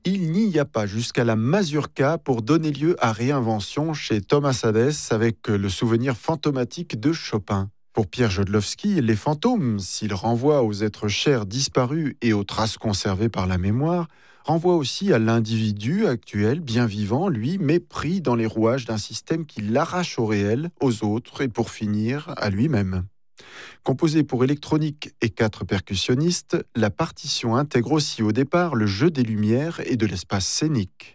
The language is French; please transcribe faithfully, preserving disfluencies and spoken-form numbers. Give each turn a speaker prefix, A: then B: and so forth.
A: Il n'y a pas jusqu'à la mazurka pour donner lieu à réinvention chez Thomas Hadès avec le souvenir fantomatique de Chopin. Pour Pierre Jodlowski, les fantômes, s'ils renvoient aux êtres chers disparus et aux traces conservées par la mémoire, renvoient aussi à l'individu actuel, bien vivant, lui, mais pris dans les rouages d'un système qui l'arrache au réel, aux autres et pour finir à lui-même. Composée pour électronique et quatre percussionnistes, la partition intègre aussi au départ le jeu des lumières et de l'espace scénique.